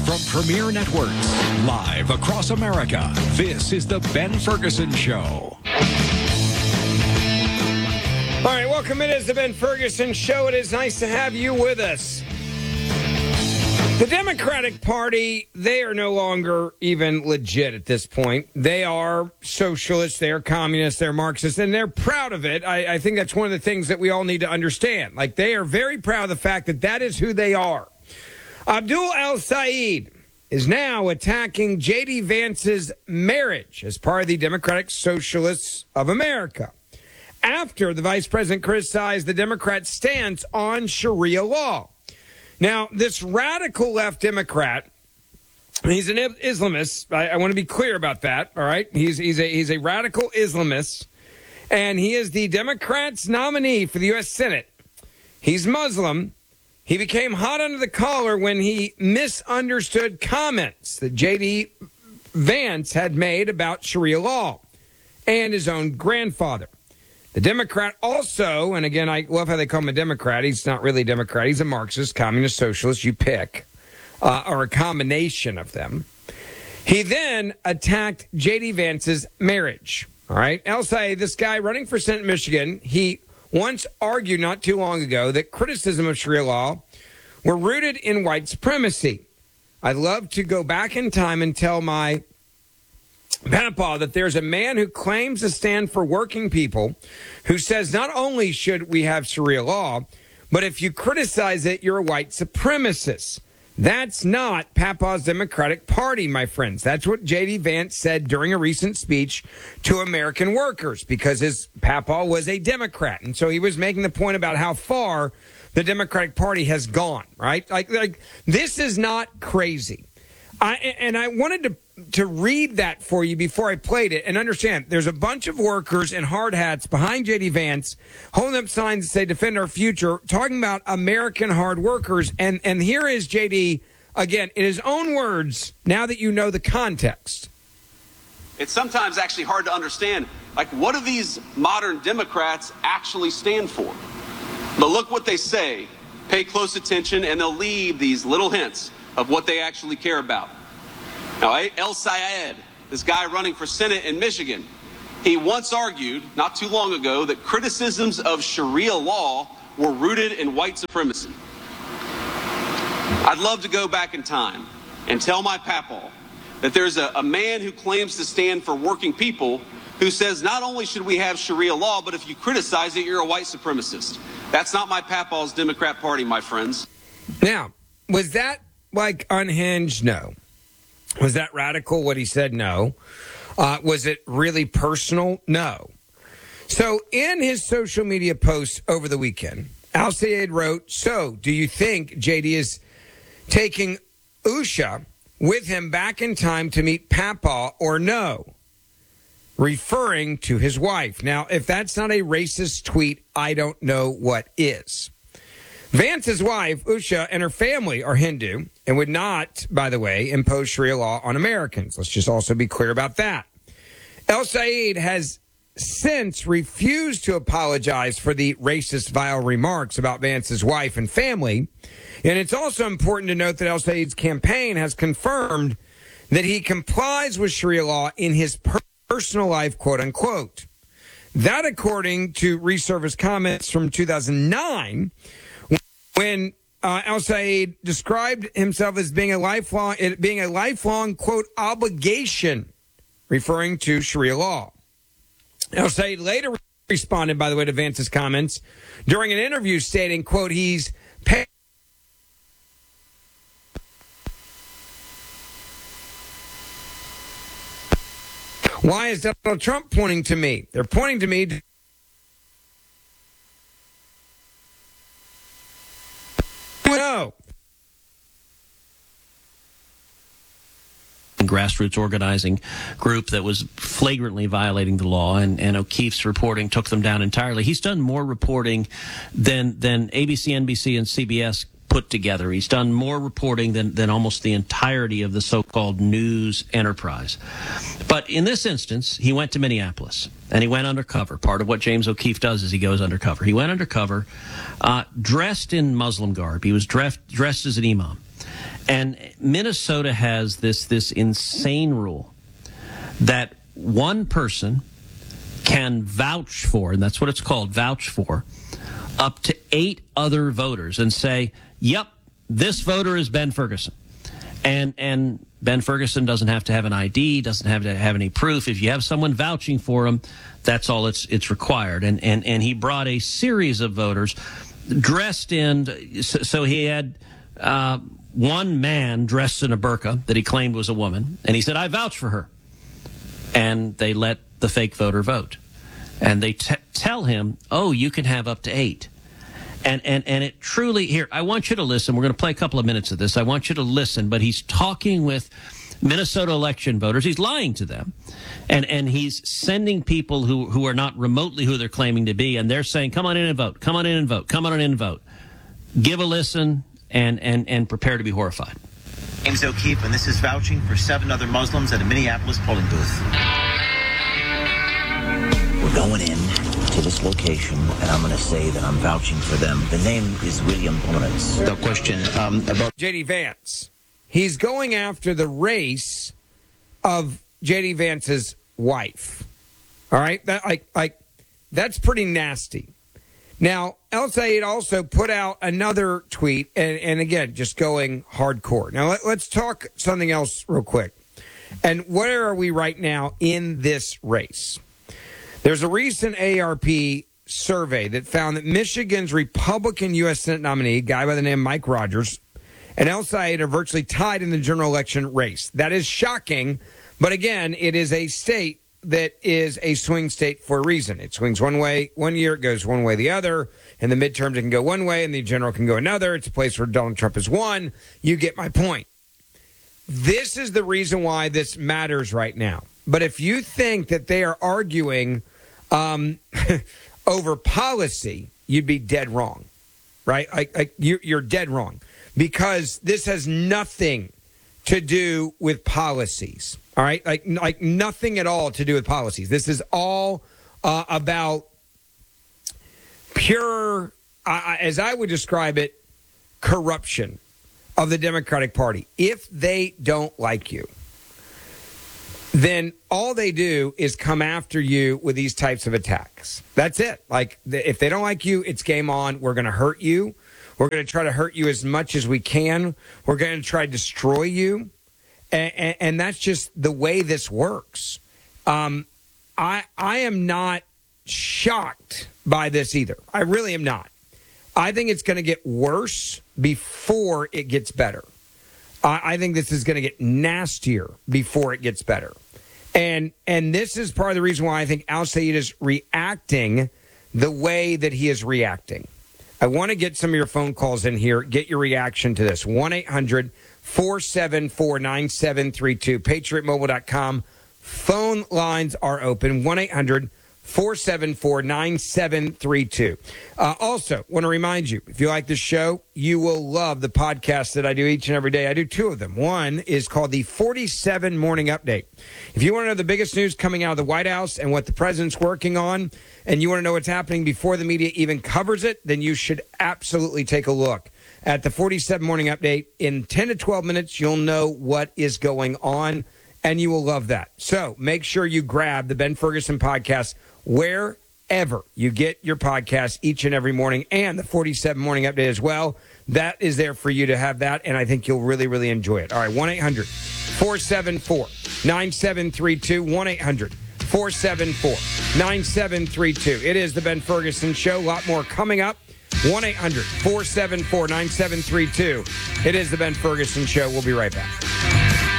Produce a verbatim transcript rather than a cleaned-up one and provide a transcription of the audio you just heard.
From Premier Networks, live across America, this is the Ben Ferguson Show. All right, welcome. It is the Ben Ferguson Show. It is nice to have you with us. The Democratic Party, they are no longer even legit at this point. They are socialists, they are communists, they're Marxists, and they're proud of it. I, I think that's one of the things that we all need to understand. Like, they are very proud of the fact that that is who they are. Abdul El-Sayed is now attacking J D. Vance's marriage as part of the Democratic Socialists of America, after the vice president criticized the Democrat stance on Sharia law. Now, this radical left Democrat, he's an Islamist. I, I want to be clear about that, all right? He's, he's, a, he's a radical Islamist, and he is the Democrats' nominee for the U S Senate. He's Muslim. He became hot under the collar when he misunderstood comments that J D. Vance had made about Sharia law and his own grandfather. The Democrat also, and again, I love how they call him a Democrat. He's not really a Democrat. He's a Marxist, communist, socialist, you pick, uh, or a combination of them. He then attacked J D. Vance's marriage. All right. El-Sayed, this guy running for Senate in Michigan, he once argued not too long ago that criticism of Sharia law were rooted in white supremacy. I'd love to go back in time and tell my Papa that there's a man who claims to stand for working people who says not only should we have Sharia law, but if you criticize it, you're a white supremacist. That's not Papa's Democratic Party, my friends. That's what J D. Vance said during a recent speech to American workers, because his Papa was a Democrat. And so he was making the point about how far the Democratic Party has gone, right? Like, like this is not crazy. I, and I wanted to to read that for you before I played it and understand there's a bunch of workers in hard hats behind J D. Vance holding up signs that say defend our future, talking about American hard workers. And, and here is J D, again, in his own words, now that you know the context. It's sometimes actually hard to understand, like, what do these modern Democrats actually stand for? But look what they say. Pay close attention, and they'll leave these little hints of what they actually care about. Now, El-Sayed, this guy running for Senate in Michigan, he once argued, not too long ago, that criticisms of Sharia law were rooted in white supremacy. I'd love to go back in time and tell my Papa that there's a, a man who claims to stand for working people who says not only should we have Sharia law, but if you criticize it, you're a white supremacist. That's not my Papa's Democrat Party, my friends. Now, was that like unhinged? No. Was that radical, what he said? No. Uh, was it really personal? No. So in his social media posts over the weekend, El-Sayed wrote, so do you think J D is taking Usha with him back in time to meet Papa or no? Referring to his wife. Now, if that's not a racist tweet, I don't know what is. Vance's wife, Usha, and her family are Hindu and would not, by the way, impose Sharia law on Americans. Let's just also be clear about that. El-Sayed has since refused to apologize for the racist, vile remarks about Vance's wife and family. And it's also important to note that El-Sayed's campaign has confirmed that he complies with Sharia law in his personal life, quote unquote. That, according to Resurface comments from two thousand nine, when uh, El-Sayed described himself as being a lifelong, it being a lifelong, quote, obligation, referring to Sharia law. El-Sayed later responded, by the way, to Vance's comments during an interview stating, quote, he's paid. Why is Donald Trump pointing to me? They're pointing to me. To no. Grassroots organizing group that was flagrantly violating the law, and, and O'Keefe's reporting took them down entirely. He's done more reporting than than A B C, N B C, and C B S put together. He's done more reporting than, than almost the entirety of the so-called news enterprise. But in this instance, he went to Minneapolis, and he went undercover. Part of what James O'Keefe does is he goes undercover. He went undercover, uh, dressed in Muslim garb. He was dressed, dressed as an imam. And Minnesota has this this insane rule that one person can vouch for, and that's what it's called, vouch for, up to eight other voters and say, yep, this voter is Ben Ferguson. And and Ben Ferguson doesn't have to have an I D, doesn't have to have any proof. If you have someone vouching for him, that's all it's it's required. And and and he brought a series of voters dressed in, so, so he had uh, one man dressed in a burqa that he claimed was a woman, and he said, I vouch for her. And they let the fake voter vote. And they t- tell him, oh, you can have up to eight. And, and and it truly, here, I want you to listen. We're going to play a couple of minutes of this. I want you to listen. But he's talking with Minnesota election voters. He's lying to them. And and he's sending people who, who are not remotely who they're claiming to be. And they're saying, come on in and vote. Come on in and vote. Come on in and vote. Give a listen and, and, and prepare to be horrified. James O'Keefe, and this is vouching for seven other Muslims at a Minneapolis polling booth. We're going in to this location, and I'm going to say that I'm vouching for them. The name is William Pullins. The question um, about J D Vance. He's going after the race of J D Vance's wife. All right? That, like, like, that's pretty nasty. Now, El Sayed also put out another tweet, and, and again, just going hardcore. Now, let, let's talk something else real quick. And where are we right now in this race? There's a recent A A R P survey that found that Michigan's Republican U S Senate nominee, a guy by the name of Mike Rogers, and El Sayed are virtually tied in the general election race. That is shocking, but again, it is a state that is a swing state for a reason. It swings one way one year, it goes one way the other. In the midterms, it can go one way, and the general can go another. It's a place where Donald Trump has won. You get my point. This is the reason why this matters right now. But if you think that they are arguing um, over policy, you'd be dead wrong, right? Like, like you're, you're dead wrong, because this has nothing to do with policies, all right? Like, like nothing at all to do with policies. This is all uh, about pure, uh, as I would describe it, corruption of the Democratic Party. If they don't like you, then all they do is come after you with these types of attacks. That's it. Like, if they don't like you, it's game on. We're going to hurt you. We're going to try to hurt you as much as we can. We're going to try to destroy you. And, and, and that's just the way this works. Um, I, I am not shocked by this either. I really am not. I think it's going to get worse before it gets better. I think this is going to get nastier before it gets better. And and this is part of the reason why I think Al Sayed is reacting the way that he is reacting. I want to get some of your phone calls in here. Get your reaction to this. one eight hundred four seven four nine seven three two. patriot mobile dot com. Phone lines are open. one eight hundred four seven four nine seven three two. Uh, also, want to remind you, if you like this show, you will love the podcast that I do each and every day. I do two of them. One is called the forty-seven Morning Update. If you want to know the biggest news coming out of the White House and what the president's working on, and you want to know what's happening before the media even covers it, then you should absolutely take a look at the forty-seven Morning Update. In ten to twelve minutes, you'll know what is going on, and you will love that. So make sure you grab the Ben Ferguson podcast wherever you get your podcast each and every morning, and the forty-seven Morning Update as well. That is there for you to have that, and I think you'll really, really enjoy it. All right, one eight hundred four seven four nine seven three two, one eight hundred four seven four nine seven three two. It is the Ben Ferguson Show. A lot more coming up. one eight hundred four seven four nine seven three two. It is the Ben Ferguson Show. We'll be right back.